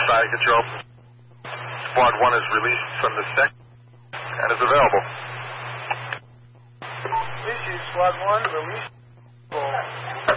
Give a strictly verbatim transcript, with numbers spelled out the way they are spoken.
side control. Squad one is released from the sec and is available. Release Squad one, release.